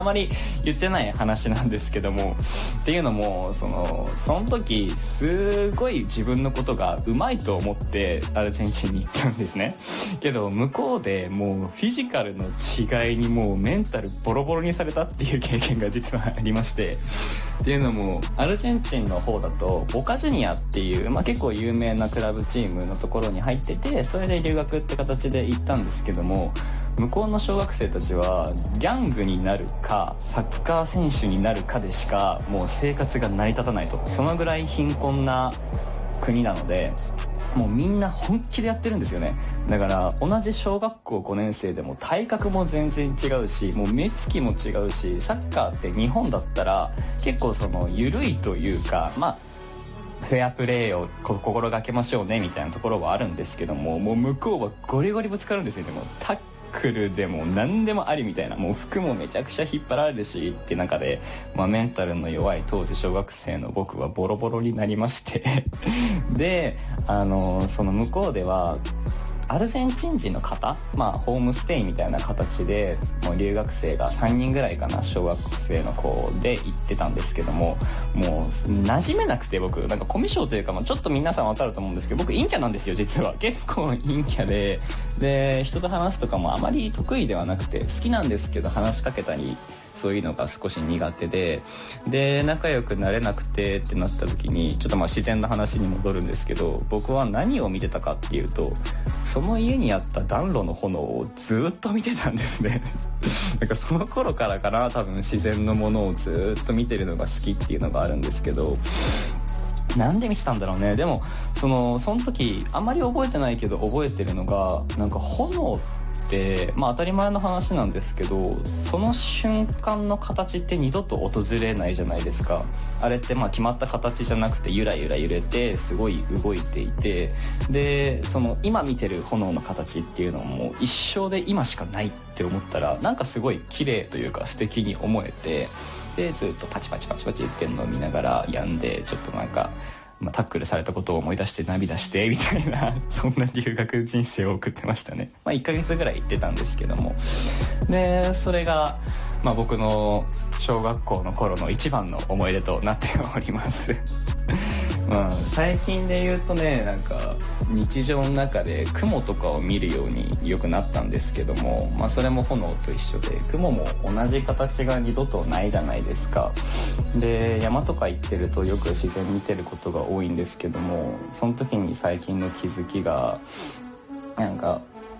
あまり言ってない話なんですけども、っていうのもその時すごい自分のことがうまいと思ってアルゼンチンに行ったんですね。けど向こうでもうフィジカルの違いにもうメンタルボロボロにされたっていう経験が実はありまして、っていうのもアルゼンチンの方だとボカジュニアっていう、結構有名なクラブチームのところに入ってて、それで留学って形で行ったんですけども、向こうの小学生たちはギャングになるかサッカー選手になるかでしかもう生活が成り立たないと。そのぐらい貧困な国なので、もうみんな本気でやってるんですよね。だから同じ小学校5年生でも体格も全然違うし、もう目つきも違うし、サッカーって日本だったら結構その緩いというか、フェアプレーを心がけましょうねみたいなところはあるんですけども、もう向こうはゴリゴリぶつかるんですよね。もうタックルでも何でもありみたいな、もう服もめちゃくちゃ引っ張られるしって中で、メンタルの弱い当時小学生の僕はボロボロになりましてで、その向こうではアルゼンチン人の方、ホームステイみたいな形でもう留学生が3人ぐらいかな、小学生の子で行ってたんですけども、もう馴染めなくて、僕なんかコミュ障というか、ちょっと皆さん分かると思うんですけど、僕陰キャなんですよ。実は結構陰キャで人と話すとかもあまり得意ではなくて、好きなんですけど話しかけたりそういうのが少し苦手で仲良くなれなくてってなった時に、ちょっと自然な話に戻るんですけど、僕は何を見てたかっていうと、その家にあった暖炉の炎をずっと見てたんですねなんかその頃からかな、多分自然のものをずっと見てるのが好きっていうのがあるんですけど、なんで見てたんだろうね。でもその時あんまり覚えてないけど覚えてるのが、なんか炎って当たり前の話なんですけど、その瞬間の形って二度と訪れないじゃないですか。あれって決まった形じゃなくてゆらゆら揺れてすごい動いていて、でその今見てる炎の形っていうのも一生で今しかないって思ったら、なんかすごい綺麗というか素敵に思えて、でずっとパチパチパチパチ言ってんのを見ながら病んで、ちょっとなんかタックルされたことを思い出して涙してみたいなそんな留学人生を送ってましたね。1ヶ月ぐらい行ってたんですけども、でそれが僕の小学校の頃の一番の思い出となっております最近で言うとね、なんか日常の中で雲とかを見るようによくなったんですけども、それも炎と一緒で、雲も同じ形が二度とないじゃないですか。で山とか行ってるとよく自然見てることが多いんですけども、その時に最近の気づきが、なんか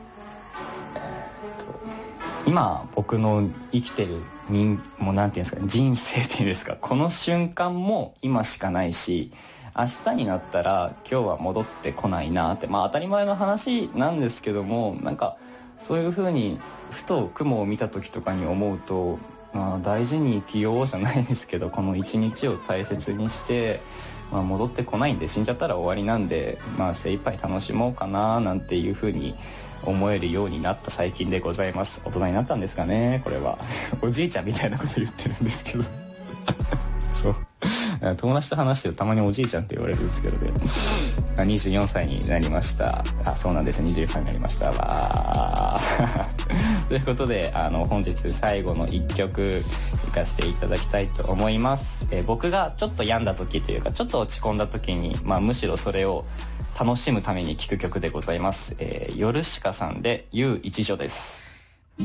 今僕の生きてるもうなんていうんですか、人生っていうんですか、この瞬間も今しかないし、明日になったら今日は戻ってこないなって、当たり前の話なんですけども、なんかそういう風にふと雲を見た時とかに思うと、大事に生きようじゃないですけど、この一日を大切にして、戻ってこないんで、死んじゃったら終わりなんで、精一杯楽しもうかななんていう風に思えるようになった最近でございます。大人になったんですかね、これはおじいちゃんみたいなこと言ってるんですけどそう友達と話してるとたまにおじいちゃんって言われるんですけどね24歳になりました。そうなんです、23歳になりましたわということで本日最後の一曲聴かせていただきたいと思います。僕がちょっと病んだ時というか、ちょっと落ち込んだ時に、むしろそれを楽しむために聴く曲でございます。ヨルシカさんで You 一女です。